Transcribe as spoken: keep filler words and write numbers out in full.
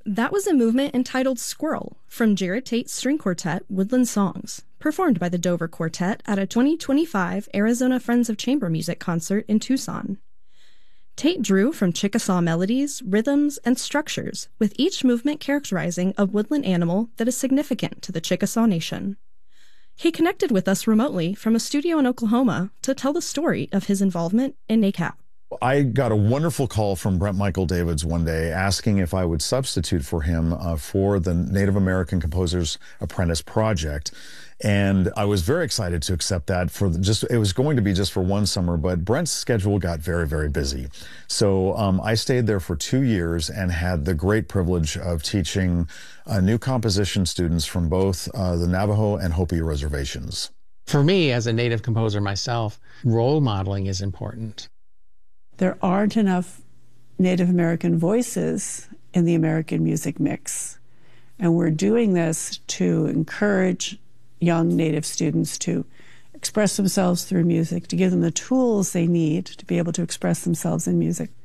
That was a movement entitled Squirrel from Jared Tate's string quartet, Woodland Songs, performed by the Dover Quartet at a twenty twenty-five Arizona Friends of Chamber Music concert in Tucson. Tate drew from Chickasaw melodies, rhythms, and structures, with each movement characterizing a woodland animal that is significant to the Chickasaw Nation. He connected with us remotely from a studio in Oklahoma to tell the story of his involvement in NACAP. I got a wonderful call from Brent Michael Davids one day asking if I would substitute for him uh, for the Native American Composers Apprentice Project. And I was very excited to accept that for the, just, it was going to be just for one summer, but Brent's schedule got very, very busy. So um, I stayed there for two years and had the great privilege of teaching uh, new composition students from both uh, the Navajo and Hopi reservations. For me, as a Native composer myself, role modeling is important. There aren't enough Native American voices in the American music mix. And we're doing this to encourage young Native students to express themselves through music, to give them the tools they need to be able to express themselves in music.